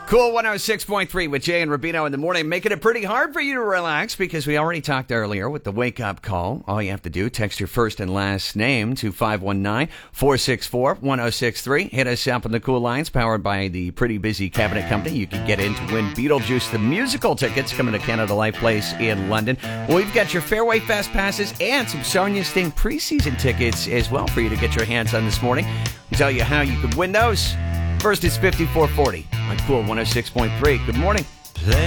Cool 106.3 with Jay and Rubino in the morning, making it pretty hard for you to relax because we already talked earlier with the wake-up call. All you have to do, text your first and last name to 519-464-1063. Hit us up on the Cool Lines, powered by the pretty busy cabinet company. You can get in to win Beetlejuice the Musical tickets coming to Canada Life Place in London. We've got your Fairway Fest passes and some Sonia Sting preseason tickets as well for you to get your hands on this morning. I'll tell you how you could win those. First, it's 5440 on Cool 106.3. Good morning.